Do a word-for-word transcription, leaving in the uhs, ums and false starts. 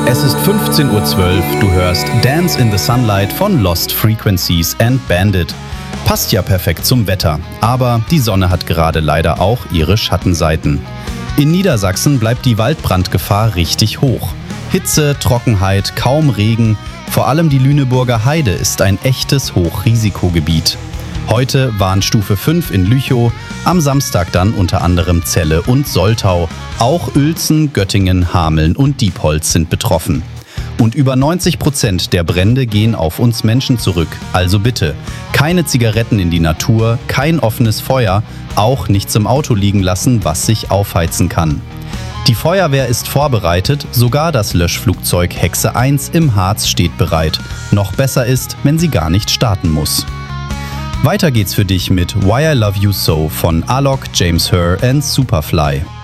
Es ist fünfzehn Uhr zwölf, du hörst Dance in the Sunlight von Lost Frequencies and Bandit. Passt ja perfekt zum Wetter, aber die Sonne hat gerade leider auch ihre Schattenseiten. In Niedersachsen bleibt die Waldbrandgefahr richtig hoch. Hitze, Trockenheit, kaum Regen, vor allem die Lüneburger Heide ist ein echtes Hochrisikogebiet. Heute waren Stufe fünf in Lüchow, am Samstag dann unter anderem Celle und Soltau. Auch Uelzen, Göttingen, Hameln und Diepholz sind betroffen. Und über neunzig Prozent der Brände gehen auf uns Menschen zurück. Also bitte, keine Zigaretten in die Natur, kein offenes Feuer, auch nichts im Auto liegen lassen, was sich aufheizen kann. Die Feuerwehr ist vorbereitet, sogar das Löschflugzeug Hexe eins im Harz steht bereit. Noch besser ist, wenn sie gar nicht starten muss. Weiter geht's für dich mit Why I Love You So von Alok, James Hurr and Superfly.